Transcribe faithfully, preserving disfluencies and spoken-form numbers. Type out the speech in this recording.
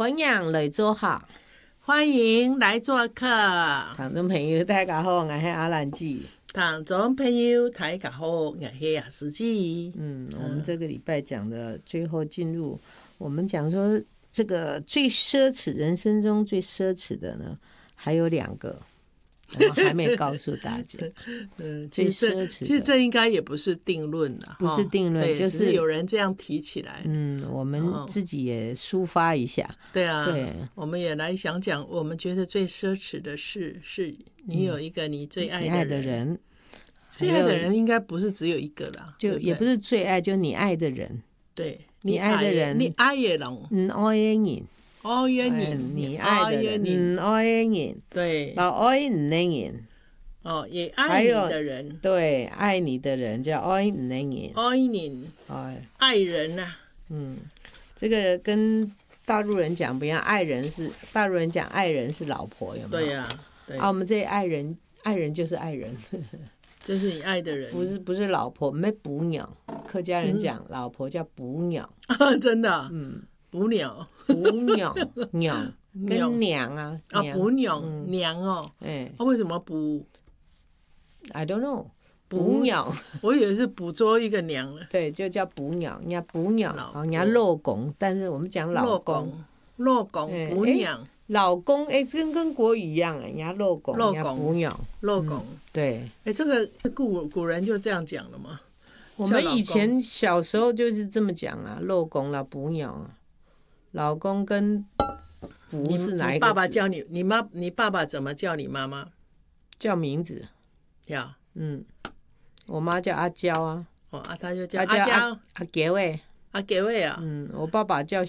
分享来做客， 欢迎来做客。 听众朋友大家好，我是阿兰姐。 听众朋友大家好，我是雅思姐。 嗯，我们这个礼拜讲的最后进入，我们讲说这个最奢侈，人生中最奢侈的呢，还有两个。我们还没告诉大家， 嗯， 最其实奢侈的其实这应该也不是定论了， 不是定论，就是只是有人这样提起来。 嗯，我们自己也抒发一下。 对啊， 对， 我们也来想讲，我们觉得最奢侈的事，是你有一个你最爱的人。 你爱的人， 最爱的人应该不是只有一个啦， 就也不是最爱，就你爱的人。 对， 你爱的人， 你爱的人， 嗯，爱的人。 爱的人， 你爱的人，嗯，爱的人， 对， 然后爱你的人， 哦，也爱你的人， 对，爱你的人叫爱你的人， 爱你， 哎， 爱人呐、啊， 嗯，这个跟大陆人讲不一样，爱人是大陆人讲爱人是老婆，有没有？ 对呀、啊，对啊，我们这爱人，爱人就是爱人， 就是你爱的人， 不是不是老婆，没补鸟，客家人讲、嗯、老婆叫补鸟， 真的、啊， 嗯。 捕鸟， 捕鸟，鸟跟娘啊， 啊，捕鸟、嗯、娘哦， 哎、欸， 他、啊、为什么捕 ？I don't know， 捕鸟， 我以为是捕捉一个娘了， 对，就叫捕鸟，人家捕鸟，人家老公，但是我们讲老公， 老公捕鸟、欸， 老公，哎、欸，跟跟国语一样，人家老公， 老公捕鸟， 老公、嗯， 对， 哎、欸，这个古古人就这样讲了嘛， 我们以前小时候就是这么讲啊，老公啦，捕鸟啊。老公跟不是哪一个？ 你爸爸叫你，你妈，你爸爸怎么叫你妈妈？ 叫名字。 呀， 嗯，我妈叫阿娇啊。 哦，啊，他就叫阿娇。 阿杰伟。 阿杰伟啊。 嗯，我爸爸叫